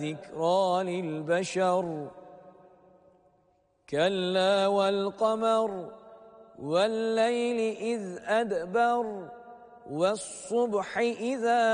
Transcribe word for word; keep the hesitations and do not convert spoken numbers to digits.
ذكرى للبشر كلا والقمر والليل إذ أدبر والصبح إذا